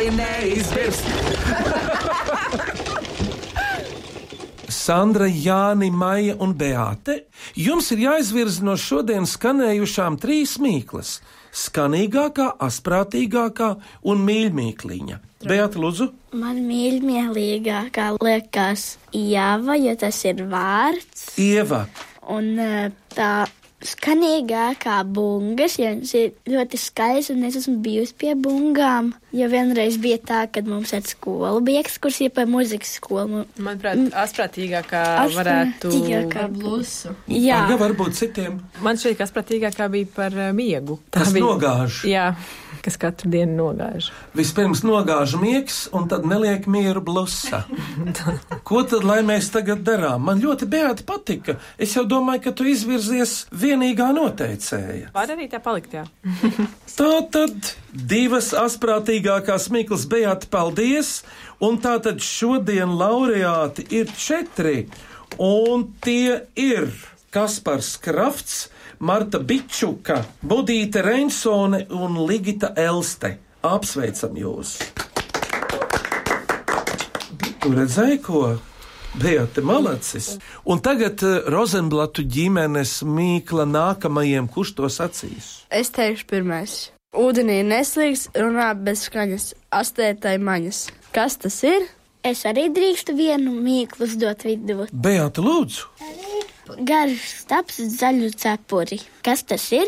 mīkli neizbirst. Sandra, Jāni, Maija un Beāte, jums ir jāizvirza no šodienas skanējušām 3 mīklas - skanīgākā, asprātīgākā un mīļmīkliņa. Beāte, lūdzu. Man mīļmīlīgākā liekas Ieva, jo tas ir vārds. Ieva. Un tā skanīgākā bungas, jo viņš ir ļoti skaists, un es esmu bijusi pie bungām. Jo vienreiz bija tā, kad mums ar skolu bija ekskursija par muzikas skolu. Manuprāt, asprātīgākā varētu blusu. Jā. Aga varbūt citiem. Man šķiet, ka asprātīgākā bija par miegu. Kas nogāž. Jā, kas katru dienu nogāž. Vispirms nogāž miegs, un tad neliek mieru blusa. Ko tad, lai mēs tagad darām? Man ļoti Beāte patika. Es jau domāju, ka tu izvirzies vienīgā noteicēja. Var arī tā palikt, jā. Tā tad 2 asprātīgākās mīklas, Beāte, paldies. Un tā tad šodien laureāti ir 4. Un tie ir Kaspars Krafts, Marta Bičuka, Budīte Reinsone un Ligita Elste. Apsveicam jūs! Tu redzēji, ko? Beāte, malacis! Un tagad Rozenblatu ģimenes mīkla nākamajiem, kurš to sacīs? Es teikšu pirmais. Ūdenī neslīgs, runā bez skaņas, astētai maņas. Kas tas ir? Es arī drīkstu vienu mīklu uzdot vidū. Beāte, lūdzu! Garš taps zaļu cepuri. Kas tas ir?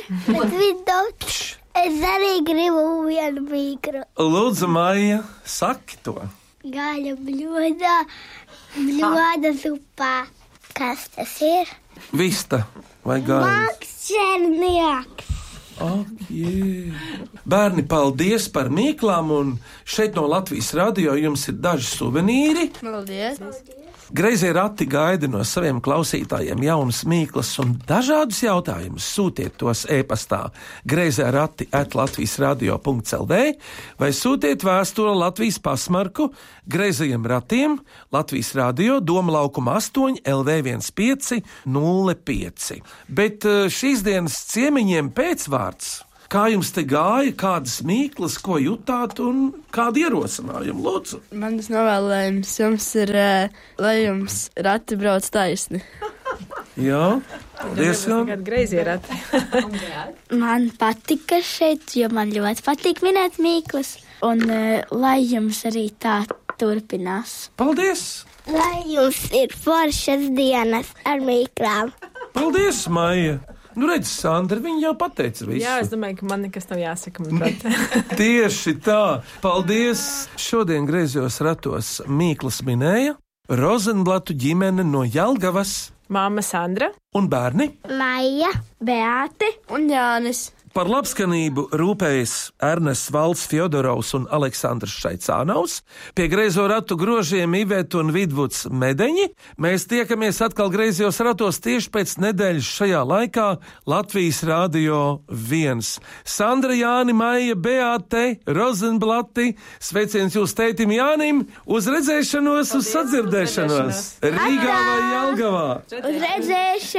Es arī gribu vienu mīklu. Lūdzu, Maija, saki to. Gaļa bļodā, bļoda zupā. Kas tas ir? Vista vai gājas? Makšķernieks. Ak, jē. Bērni, paldies par mīklām, un šeit no Latvijas radio jums ir daži suvenīri. Paldies! Greizie rati gaida no saviem klausītājiem jaunas mīklas un dažādus jautājumus. Sūtiet tos e-pastā greizie@latvijasradio.lv vai sūtiet vēstuli Latvijas pasmarku Greizajiem ratiem, Latvijas radio, Doma laukuma 8 LV1505. Bet šīs dienas ciemiņiem pēcvārds. Kā jums te gāja, kādas mīklas, ko jutāt un kādi ierosinājumi, lūdzu? Mans novēlējums jums ir, lai jums rati brauc taisni. Jā, paldies. Tagad greizie rati. Man patika šeit, jo man ļoti patīk minēt mīklas, un lai jums arī tā turpinās. Paldies! Lai jums ir foršas dienas ar mīklām. Paldies, Maija! Nu, redz, Sandra, viņa jau pateica visu. Jā, es domāju, ka man nekas nav jāsaka. Tieši tā. Paldies! Šodien Greizajos ratos mīklas minēja Rozenblatu ģimene no Jelgavas. Māma Sandra un bērni Maija, Beāte un Jānis. Par labskanību rūpējas Ernests Valds Fjodorovs un Aleksandrs Šaicānaus. Pie Greizo ratu grožiem Iveta un Vidvuds Medeņi. Mēs tiekamies atkal Greizajos ratos tieši pēc nedēļas šajā laikā Latvijas radio 1. Sandra, Jāni, Maija, Beāte, Rozenblati. Sveiciens jūs tētim Jānim. Uz redzēšanos, uz sadzirdēšanos. Rīgā vai Jelgavā. uz redzēšanos!